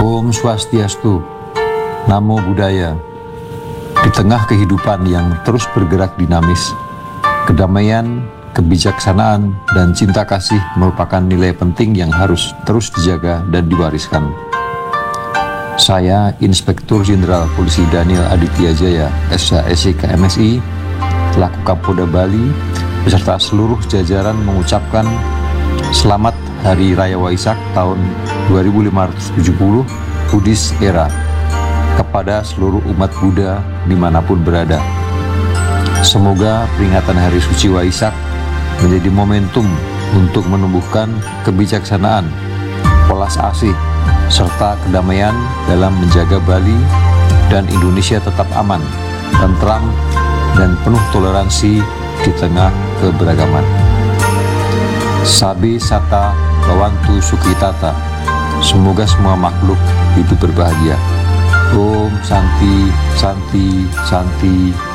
Om Swastiastu, Namo Buddhaya. Di tengah kehidupan yang terus bergerak dinamis, kedamaian, kebijaksanaan, dan cinta kasih merupakan nilai penting yang harus terus dijaga dan diwariskan. Saya, Inspektur Jenderal Polisi Daniel Aditya Jaya, SHSIK MSI, selaku Kapolda Bali, beserta seluruh jajaran mengucapkan Selamat Hari Raya Waisak tahun 2570 Buddhist Era kepada seluruh umat Buddha dimanapun berada. Semoga peringatan Hari Suci Waisak menjadi momentum untuk menumbuhkan kebijaksanaan, welas asih, serta kedamaian dalam menjaga Bali dan Indonesia tetap aman, tentram, dan penuh toleransi di tengah keberagaman. Sabe Sata Bawantu Sukitata. Semoga semua makhluk hidup berbahagia. Om Santi, Santi, Santi.